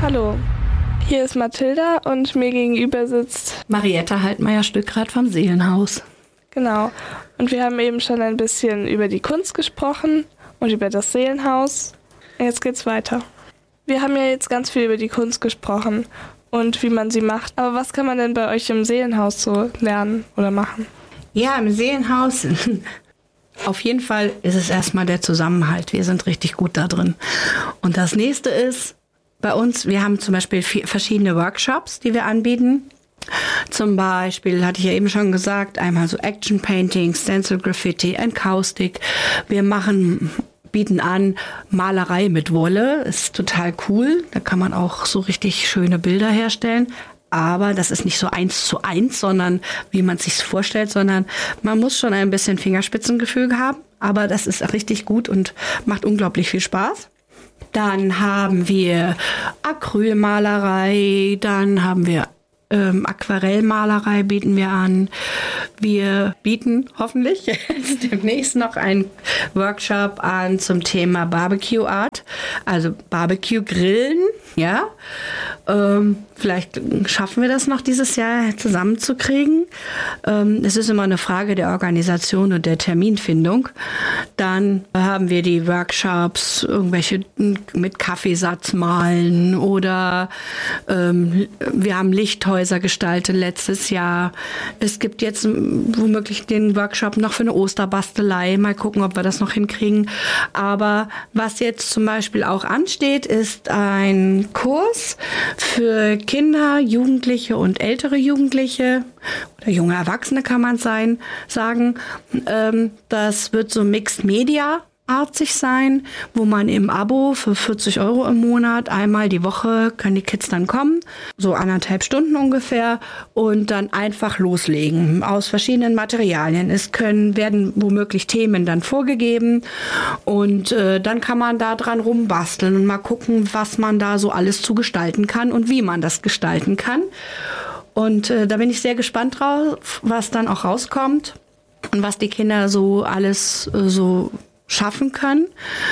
Hallo, hier ist Mathilda und mir gegenüber sitzt Marietta Haltmeier-Stückrath vom Seelenhaus. Genau, und wir haben eben schon ein bisschen über die Kunst gesprochen und über das Seelenhaus. Jetzt geht's weiter. Wir haben ja jetzt ganz viel über die Kunst gesprochen und wie man sie macht. Aber was kann man denn bei euch im Seelenhaus so lernen oder machen? Ja, im Seelenhaus, auf jeden Fall ist es erstmal der Zusammenhalt. Wir sind richtig gut da drin. Und das nächste ist bei uns, wir haben zum Beispiel verschiedene Workshops, die wir anbieten. Zum Beispiel, hatte ich ja eben schon gesagt, einmal so Action Painting, Stencil Graffiti, Encaustic. Wir bieten an Malerei mit Wolle. Ist total cool. Da kann man auch so richtig schöne Bilder herstellen. Aber das ist nicht so 1:1, sondern wie man es sich vorstellt, sondern man muss schon ein bisschen Fingerspitzengefühl haben. Aber das ist richtig gut und macht unglaublich viel Spaß. Dann haben wir Acrylmalerei, dann haben wir Aquarellmalerei bieten wir an. Wir bieten hoffentlich demnächst noch einen Workshop an zum Thema Barbecue Art, also Barbecue Grillen, ja. Vielleicht schaffen wir das noch dieses Jahr zusammenzukriegen. Es ist immer eine Frage der Organisation und der Terminfindung. Dann haben wir die Workshops, irgendwelche mit Kaffeesatz malen oder wir haben Lichthäuser gestaltet letztes Jahr. Es gibt jetzt womöglich den Workshop noch für eine Osterbastelei. Mal gucken, ob wir das noch hinkriegen. Aber was jetzt zum Beispiel auch ansteht, ist ein Kurs für Kinder, Jugendliche und ältere Jugendliche oder junge Erwachsene kann man sagen. Das wird so Mixed Media artig sein, wo man im Abo für 40 € im Monat einmal die Woche können die Kids dann kommen, so 1,5 Stunden ungefähr und dann einfach loslegen aus verschiedenen Materialien. Werden womöglich Themen dann vorgegeben und dann kann man da dran rumbasteln und mal gucken, was man da so alles zu gestalten kann und wie man das gestalten kann. Und da bin ich sehr gespannt drauf, was dann auch rauskommt und was die Kinder so alles so schaffen können.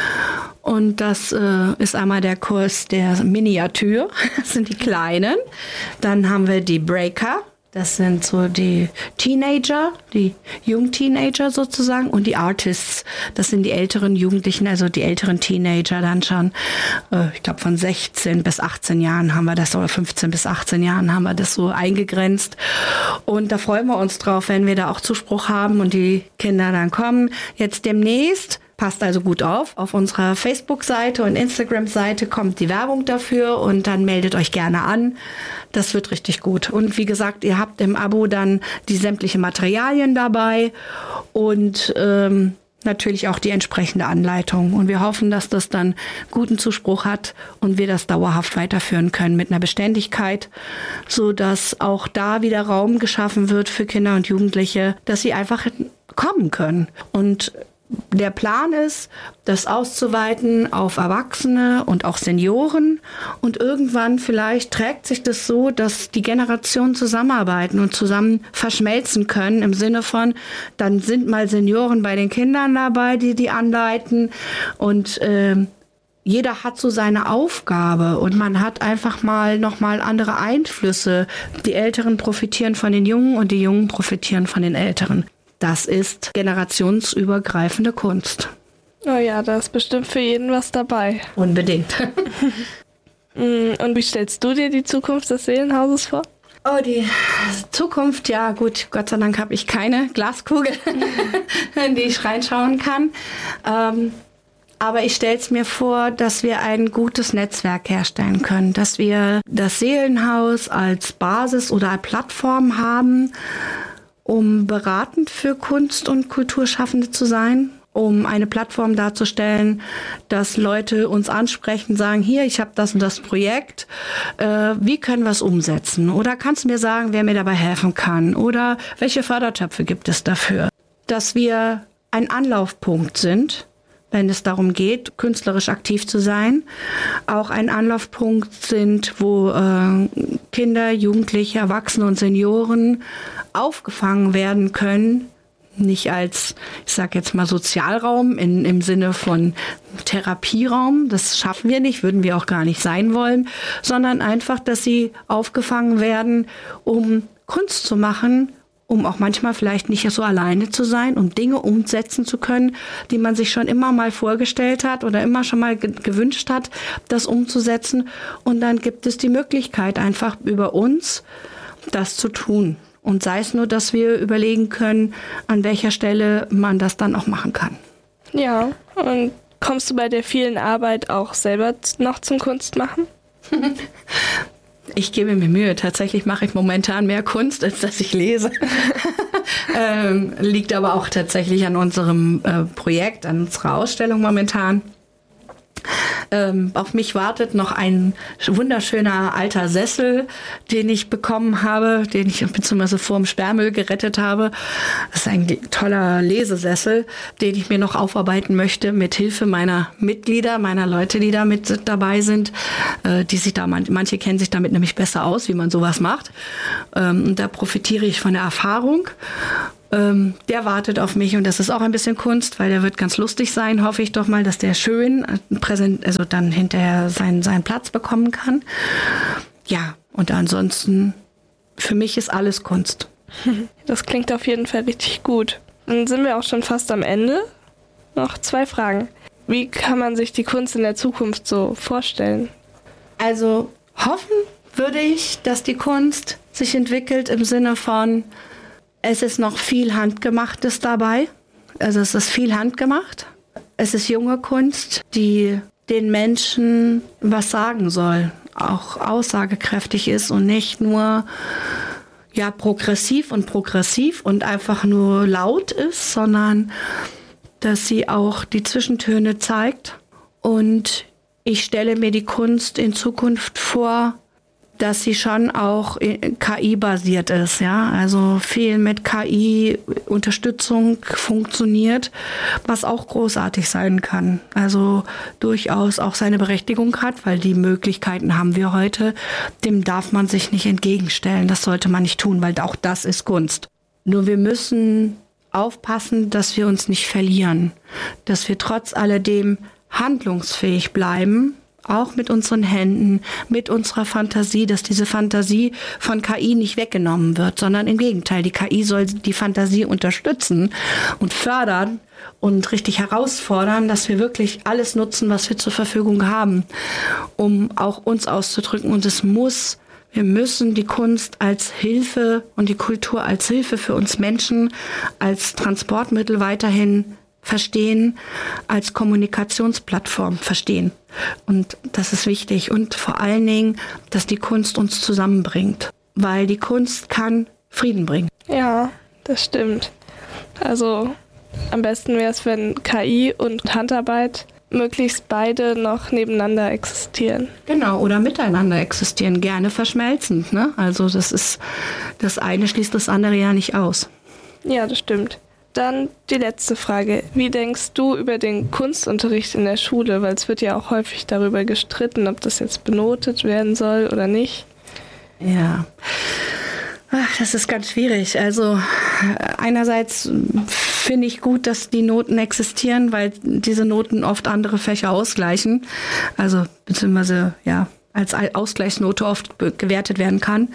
Und das ist einmal der Kurs der Miniatur, das sind die Kleinen. Dann haben wir die Breaker, das sind so die Teenager, die Jungteenager sozusagen. Und die Artists, das sind die älteren Jugendlichen, also die älteren Teenager dann schon. Ich glaube von 16 bis 18 Jahren haben wir das, oder 15 bis 18 Jahren haben wir das so eingegrenzt. Und da freuen wir uns drauf, wenn wir da auch Zuspruch haben und die Kinder dann kommen. Jetzt demnächst, passt also gut auf unserer Facebook-Seite und Instagram-Seite kommt die Werbung dafür und dann meldet euch gerne an. Das wird richtig gut. Und wie gesagt, ihr habt im Abo dann die sämtlichen Materialien dabei und natürlich auch die entsprechende Anleitung. Und wir hoffen, dass das dann guten Zuspruch hat und wir das dauerhaft weiterführen können mit einer Beständigkeit, so dass auch da wieder Raum geschaffen wird für Kinder und Jugendliche, dass sie einfach kommen können. Und der Plan ist, das auszuweiten auf Erwachsene und auch Senioren. Und irgendwann vielleicht trägt sich das so, dass die Generationen zusammenarbeiten und zusammen verschmelzen können. Im Sinne von, dann sind mal Senioren bei den Kindern dabei, die anleiten. Und jeder hat so seine Aufgabe und man hat einfach nochmal andere Einflüsse. Die Älteren profitieren von den Jungen und die Jungen profitieren von den Älteren. Das ist generationsübergreifende Kunst. Oh ja, da ist bestimmt für jeden was dabei. Unbedingt. Und wie stellst du dir die Zukunft des Seelenhauses vor? Oh, die Zukunft, ja gut, Gott sei Dank habe ich keine Glaskugel, in die ich reinschauen kann. Aber ich stelle es mir vor, dass wir ein gutes Netzwerk herstellen können, dass wir das Seelenhaus als Basis oder als Plattform haben, um beratend für Kunst- und Kulturschaffende zu sein, um eine Plattform darzustellen, dass Leute uns ansprechen, sagen, hier, ich habe das und das Projekt, wie können wir es umsetzen? Oder kannst du mir sagen, wer mir dabei helfen kann? Oder welche Fördertöpfe gibt es dafür? Dass wir ein Anlaufpunkt sind, wenn es darum geht, künstlerisch aktiv zu sein, auch ein Anlaufpunkt sind, wo Kinder, Jugendliche, Erwachsene und Senioren aufgefangen werden können, nicht als, ich sage jetzt mal, Sozialraum im Sinne von Therapieraum. Das schaffen wir nicht, würden wir auch gar nicht sein wollen, sondern einfach, dass sie aufgefangen werden, um Kunst zu machen, um auch manchmal vielleicht nicht so alleine zu sein, um Dinge umsetzen zu können, die man sich schon immer mal vorgestellt hat oder immer schon mal gewünscht hat, das umzusetzen. Und dann gibt es die Möglichkeit, einfach über uns das zu tun. Und sei es nur, dass wir überlegen können, an welcher Stelle man das dann auch machen kann. Ja, und kommst du bei der vielen Arbeit auch selber noch zum Kunstmachen? Ich gebe mir Mühe. Tatsächlich mache ich momentan mehr Kunst, als dass ich lese. Liegt aber auch tatsächlich an unserem Projekt, an unserer Ausstellung momentan. Auf mich wartet noch ein wunderschöner alter Sessel, den ich bekommen habe, den ich beziehungsweise vor dem Sperrmüll gerettet habe. Das ist ein toller Lesesessel, den ich mir noch aufarbeiten möchte mit Hilfe meiner Mitglieder, meiner Leute, die da mit dabei sind. Die sich da, manche kennen sich damit nämlich besser aus, wie man sowas macht. Und da profitiere ich von der Erfahrung. Der wartet auf mich und das ist auch ein bisschen Kunst, weil der wird ganz lustig sein, hoffe ich doch mal, dass der schön also dann hinterher seinen Platz bekommen kann. Ja, und ansonsten, für mich ist alles Kunst. Das klingt auf jeden Fall richtig gut. Dann sind wir auch schon fast am Ende. Noch 2 Fragen. Wie kann man sich die Kunst in der Zukunft so vorstellen? Also hoffen würde ich, dass die Kunst sich entwickelt im Sinne von, es ist noch viel Handgemachtes dabei. Also es ist viel handgemacht. Es ist junge Kunst, die den Menschen was sagen soll, auch aussagekräftig ist und nicht nur progressiv und einfach nur laut ist, sondern dass sie auch die Zwischentöne zeigt. Und ich stelle mir die Kunst in Zukunft vor, dass sie schon auch KI-basiert ist, ja, also viel mit KI-Unterstützung funktioniert, was auch großartig sein kann. Also durchaus auch seine Berechtigung hat, weil die Möglichkeiten haben wir heute. Dem darf man sich nicht entgegenstellen. Das sollte man nicht tun, weil auch das ist Kunst. Nur wir müssen aufpassen, dass wir uns nicht verlieren, dass wir trotz alledem handlungsfähig bleiben, auch mit unseren Händen, mit unserer Fantasie, dass diese Fantasie von KI nicht weggenommen wird, sondern im Gegenteil, die KI soll die Fantasie unterstützen und fördern und richtig herausfordern, dass wir wirklich alles nutzen, was wir zur Verfügung haben, um auch uns auszudrücken. Und wir müssen die Kunst als Hilfe und die Kultur als Hilfe für uns Menschen, als Transportmittel weiterhin verstehen, als Kommunikationsplattform verstehen. Und das ist wichtig. Und vor allen Dingen, dass die Kunst uns zusammenbringt. Weil die Kunst kann Frieden bringen. Ja, das stimmt. Also am besten wäre es, wenn KI und Handarbeit möglichst beide noch nebeneinander existieren. Genau, oder miteinander existieren, gerne verschmelzend, ne? Also das eine schließt das andere ja nicht aus. Ja, das stimmt. Dann die letzte Frage. Wie denkst du über den Kunstunterricht in der Schule? Weil es wird ja auch häufig darüber gestritten, ob das jetzt benotet werden soll oder nicht. Ja, das ist ganz schwierig. Also einerseits finde ich gut, dass die Noten existieren, weil diese Noten oft andere Fächer ausgleichen. Also beziehungsweise als Ausgleichsnote oft gewertet werden kann.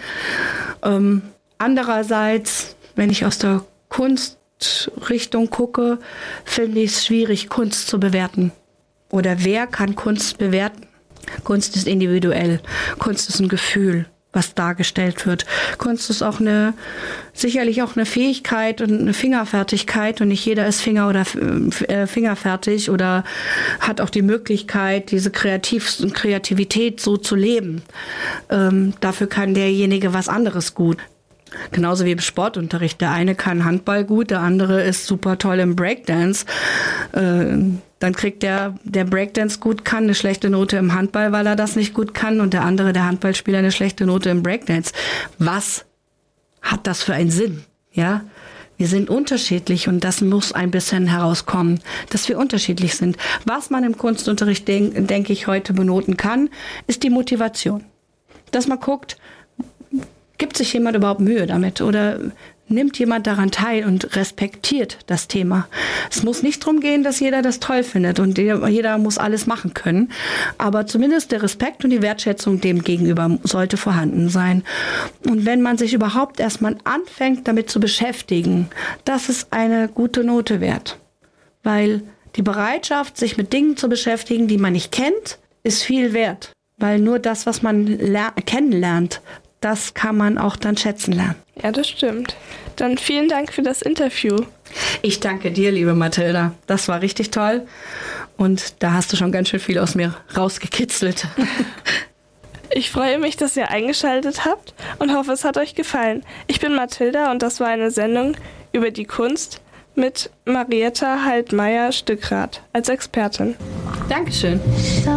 Andererseits, wenn ich aus der Kunstrichtung gucke, finde ich es schwierig, Kunst zu bewerten. Oder wer kann Kunst bewerten? Kunst ist individuell. Kunst ist ein Gefühl, was dargestellt wird. Kunst ist auch sicherlich auch eine Fähigkeit und eine Fingerfertigkeit und nicht jeder ist fingerfertig oder hat auch die Möglichkeit, diese Kreativität so zu leben. Dafür kann derjenige was anderes gut. Genauso wie im Sportunterricht. Der eine kann Handball gut, der andere ist super toll im Breakdance. Dann kriegt der Breakdance gut kann, eine schlechte Note im Handball, weil er das nicht gut kann, und der Handballspieler, eine schlechte Note im Breakdance. Was hat das für einen Sinn? Ja? Wir sind unterschiedlich und das muss ein bisschen herauskommen, dass wir unterschiedlich sind. Was man im Kunstunterricht, denke ich, heute benoten kann, ist die Motivation. Dass man guckt, gibt sich jemand überhaupt Mühe damit? Oder nimmt jemand daran teil und respektiert das Thema. Es muss nicht darum gehen, dass jeder das toll findet und jeder muss alles machen können, aber zumindest der Respekt und die Wertschätzung dem gegenüber sollte vorhanden sein. Und wenn man sich überhaupt erstmal anfängt, damit zu beschäftigen, das ist eine gute Note wert, weil die Bereitschaft, sich mit Dingen zu beschäftigen, die man nicht kennt, ist viel wert, weil nur das, was man kennenlernt, das kann man auch dann schätzen lernen. Ja, das stimmt. Dann vielen Dank für das Interview. Ich danke dir, liebe Mathilda. Das war richtig toll. Und da hast du schon ganz schön viel aus mir rausgekitzelt. Ich freue mich, dass ihr eingeschaltet habt und hoffe, es hat euch gefallen. Ich bin Mathilda und das war eine Sendung über die Kunst mit Marietta Haltmeier-Stückrath als Expertin. Dankeschön.